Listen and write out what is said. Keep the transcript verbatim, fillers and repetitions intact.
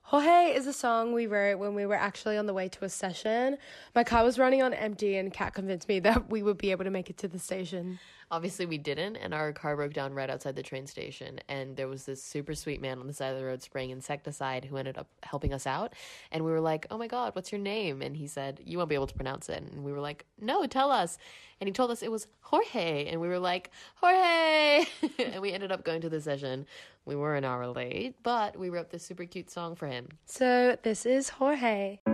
Jorge is a song we wrote when we were actually on the way to a session. My car was running on empty and Kat convinced me that we would be able to make it to the station. Obviously we didn't, and our car broke down right outside the train station, and there was this super sweet man on the side of the road spraying insecticide who ended up helping us out, and we were like, oh my god, what's your name? And he said, you won't be able to pronounce it. And we were like, no, tell us. And he told us it was Jorge, and we were like, Jorge. And we ended up going to the session. We were an hour late, but we wrote this super cute song for him. So this is Jorge.